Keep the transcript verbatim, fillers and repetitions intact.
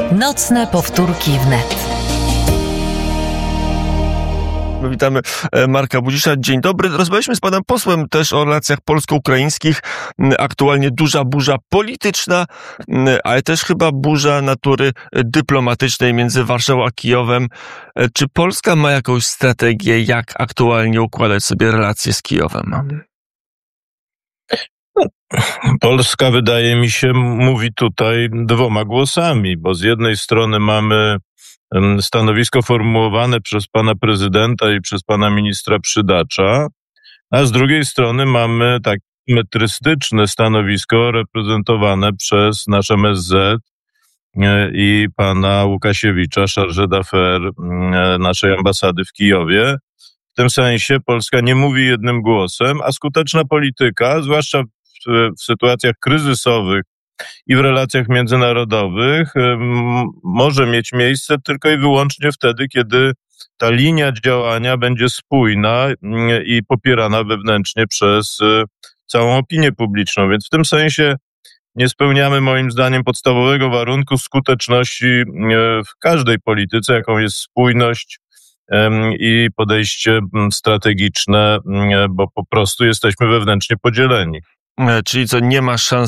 Nocne powtórki wnet. Witamy Marka Budzisza. Dzień dobry. Rozmawialiśmy z panem posłem też o relacjach polsko-ukraińskich. Aktualnie duża burza polityczna, ale też chyba burza natury dyplomatycznej między Warszawą a Kijowem. Czy Polska ma jakąś strategię, jak aktualnie układać sobie relacje z Kijowem? Polska, wydaje mi się, mówi tutaj dwoma głosami, bo z jednej strony mamy stanowisko formułowane przez pana prezydenta i przez pana ministra Przydacza, a z drugiej strony mamy takie metrystyczne stanowisko reprezentowane przez nasz M S Z i pana Łukasiewicza, chargé d'affaires naszej ambasady w Kijowie. W tym sensie Polska nie mówi jednym głosem, a skuteczna polityka, zwłaszcza w, w sytuacjach kryzysowych i w relacjach międzynarodowych, m, może mieć miejsce tylko i wyłącznie wtedy, kiedy ta linia działania będzie spójna i popierana wewnętrznie przez całą opinię publiczną. Więc w tym sensie nie spełniamy moim zdaniem podstawowego warunku skuteczności w każdej polityce, jaką jest spójność i podejście strategiczne, bo po prostu jesteśmy wewnętrznie podzieleni. Czyli co, nie ma szans